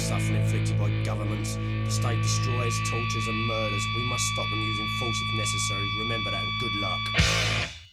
suffering inflicted by governments. The state destroys, tortures and murders. We must stop them using force if necessary. Remember that and good luck.